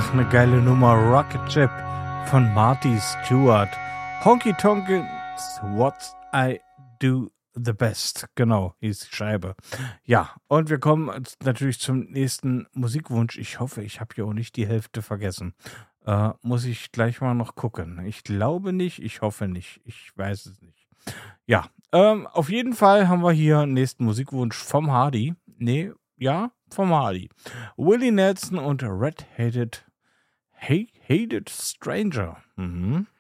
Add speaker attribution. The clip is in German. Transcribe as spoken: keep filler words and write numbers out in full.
Speaker 1: Ach, eine geile Nummer. Rocket Ship von Marty Stewart. Honky Tonk What I Do the Best. Genau, hieß die Scheibe. Ja, und wir kommen natürlich zum nächsten Musikwunsch. Ich hoffe, ich habe hier auch nicht die Hälfte vergessen. Äh, muss ich gleich mal noch gucken. Ich glaube nicht, ich hoffe nicht. Ich weiß es nicht. Ja, ähm, auf jeden Fall haben wir hier einen nächsten Musikwunsch vom Hardy. Nee, ja, vom Hardy. Willie Nelson und Red Hated, Hated Stranger. Mhm.